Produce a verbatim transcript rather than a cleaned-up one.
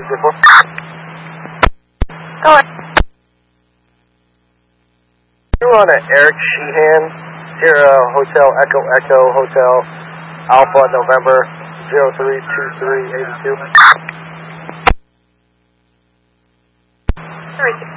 Go ahead. You on an Eric Sheehan, Sierra Hotel Echo Echo Hotel Alpha November zero three two three eight two. Sorry.